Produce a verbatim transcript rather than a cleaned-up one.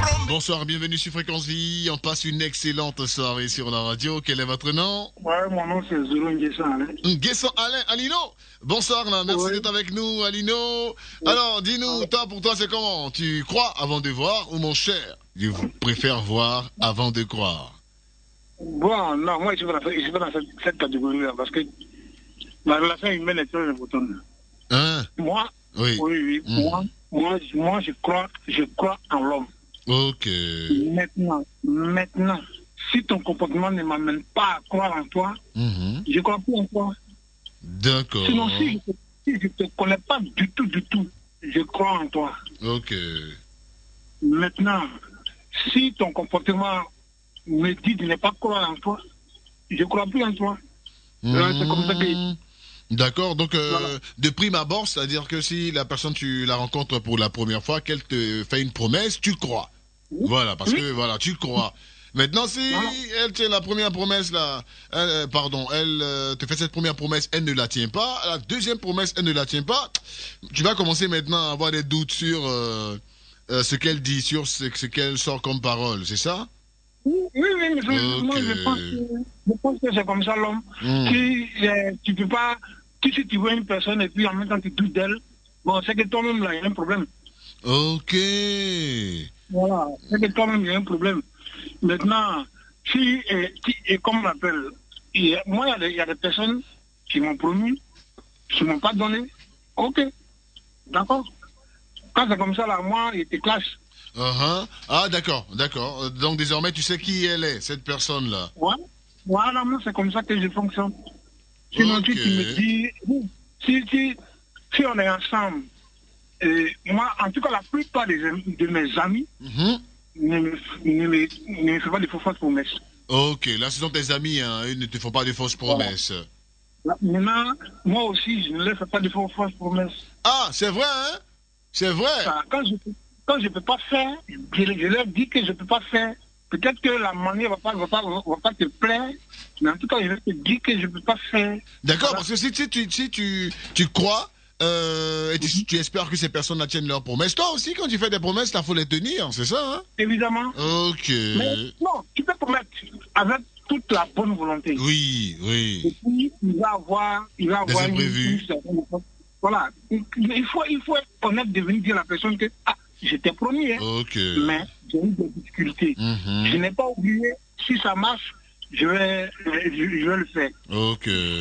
Bonsoir, bienvenue sur Fréquence Vie. On passe une excellente soirée sur la radio. Quel est votre nom? Ouais, mon nom c'est Zulu Nguesson Alain. Nguesson Alain, Alino. Bonsoir, là. Merci oui. d'être avec nous, Alino. Oui. Alors, dis-nous, oui. toi, pour toi, c'est comment? Tu crois avant de voir ou mon cher? Je préfère voir avant de croire. Bon, non, moi, je suis dans, je suis dans cette, cette catégorie-là parce que la relation humaine est très importante. Hein? Moi, oui, oui, oui. Mmh. Moi, moi, moi, je crois, je crois en l'homme. Ok. Maintenant, maintenant, si ton comportement ne m'amène pas à croire en toi, mmh. je ne crois plus en toi. D'accord. Sinon, si je ne te connais pas du tout, du tout, je crois en toi. Ok. Maintenant, si ton comportement me dit de ne pas croire en toi, je ne crois plus en toi. Mmh. Alors, c'est comme ça que... D'accord, donc euh, voilà. De prime abord, c'est-à-dire que si la personne, tu la rencontres pour la première fois, qu'elle te fait une promesse, tu crois. Oui. Voilà, parce oui. que voilà, tu crois. Maintenant, si voilà. elle tient la première promesse, là, elle, pardon, elle euh, te fait cette première promesse, elle ne la tient pas, la deuxième promesse, elle ne la tient pas, tu vas commencer maintenant à avoir des doutes sur euh, euh, ce qu'elle dit, sur ce, ce qu'elle sort comme parole, c'est ça? Oui, oui, oui, mais okay. moi, je pense, que, je pense que c'est comme ça l'homme. Mm. Si euh, tu peux pas, si, si tu vois une personne et puis en même temps tu doutes d'elle, bon, c'est que toi-même là, il y a un problème. Ok. Voilà, c'est que toi-même il y a un problème. Maintenant, si, et, et comme on l'appelle, moi il y, y a des personnes qui m'ont promis, qui m'ont pas donné, ok, d'accord. Quand c'est comme ça là, moi, il te clash. Uh-huh. Ah, d'accord, d'accord. Donc, désormais, tu sais qui elle est, cette personne-là. Ouais. Voilà, moi, c'est comme ça que je fonctionne. Sinon, okay. tu, tu me dis, si, si, si on est ensemble, et moi, en tout cas, la plupart des, de mes amis mm-hmm. ne, me, ne, me, ne me font pas de fausses promesses. Ok, là, ce sont tes amis, hein, ils ne te font pas de fausses promesses. Voilà. Maintenant, moi aussi, je ne leur fais pas de fausses promesses. Ah, c'est vrai, hein? C'est vrai. Enfin, quand je Quand je ne peux pas faire, je, je leur dis que je ne peux pas faire. Peut-être que la manière ne va pas, va, pas, va pas te plaire, mais en tout cas, je vais te dire que je ne peux pas faire. D'accord, voilà. Parce que si, si, tu, si tu, tu crois euh, et tu, mm-hmm. tu espères que ces personnes tiennent leurs promesses, toi aussi, quand tu fais des promesses, il faut les tenir, c'est ça, hein? Évidemment. Ok. Mais non, tu peux promettre avec toute la bonne volonté. Oui, oui. Et puis, il va avoir, il va avoir une, une certaine... Voilà. Il faut, il faut être honnête de venir dire à la personne que... Ah, je t'ai promis, hein, okay. mais j'ai eu des difficultés. Mm-hmm. Je n'ai pas oublié, si ça marche, je vais, je, je vais le faire. Ok.